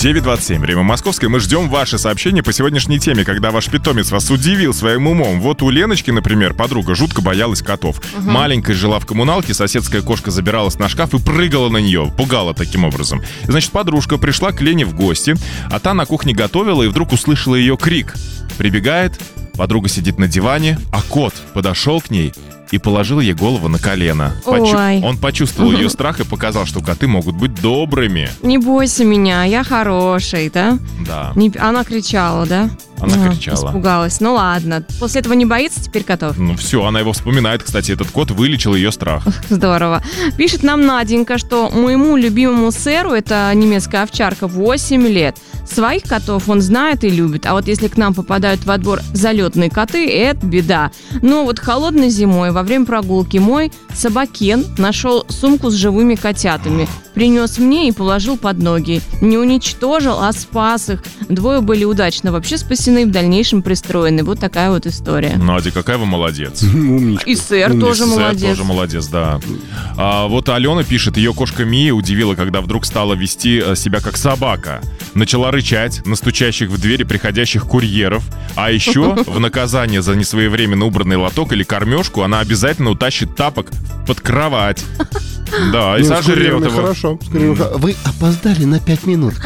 9:27. Время московское. Мы ждем ваши сообщения по сегодняшней теме, когда ваш питомец вас удивил своим умом. Вот у Леночки, например, подруга жутко боялась котов. Маленькая жила в коммуналке, соседская кошка забиралась на шкаф и прыгала на нее, пугала таким образом. Значит, подружка пришла к Лене в гости, а та на кухне готовила и вдруг услышала ее крик. Прибегает, подруга сидит на диване, а кот подошел к ней и положил ей голову на колено. Он почувствовал ее страх и показал, что коты могут быть добрыми. Не бойся меня, я хороший, да? Да. Она кричала, да? Она кричала. Испугалась. Ну ладно. После этого не боится теперь котов? Ну все, она его вспоминает. Кстати, этот кот вылечил ее страх. Здорово. Пишет нам Наденька, что моему любимому сэру, это немецкая овчарка, 8 лет. Своих котов он знает и любит. А вот если к нам попадают в отбор залетные коты, это беда. Но вот холодной зимой во время прогулки мой собакен нашел сумку с живыми котятами. Принес мне и положил под ноги. Не уничтожил, а спас их. 2 были удачно вообще спасены, в дальнейшем пристроены. Вот такая вот история. Надя, какая вы молодец. Умничка. И сэр тоже молодец. Сэр тоже молодец, да. Вот Алена пишет, ее кошка Мия удивила, когда вдруг стала вести себя как собака. Начала рычать на стучащих в двери приходящих курьеров. А еще в наказание за несвоевременно убранный лоток или кормежку она обязательно утащит тапок под кровать. Да, и сожрет его. Хорошо. Вы опоздали на 5 минут.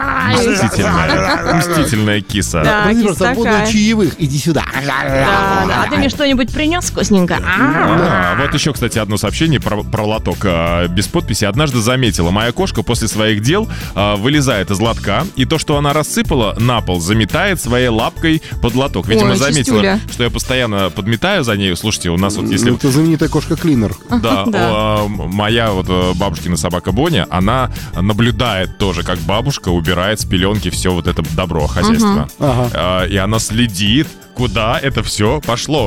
Мстительная киса. Да, просто буду чаевых, иди сюда. А ты мне что-нибудь принес вкусненько? Да, вот еще, кстати, одно сообщение про лоток без подписи. Однажды заметила, моя кошка после своих дел вылезает из лотка, и то, что она рассыпала на пол, заметает своей лапкой под лоток. Видимо, заметила, что я постоянно подметаю за нею. Слушайте, у нас вот если... Это знаменитая кошка-клинер. Да, моя вот бабушкина собака Боня, она наблюдает тоже, как бабушка убирает с пеленки все вот это добро хозяйства. И она следит, куда это все пошло.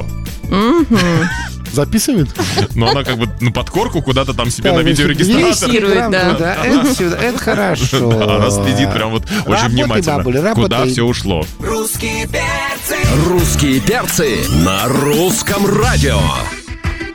Записывает? Но она как бы на подкорку куда-то там себе на видеорегистратор. Да, это хорошо. Она следит прям вот очень внимательно, куда все ушло. Русские перцы на русском радио.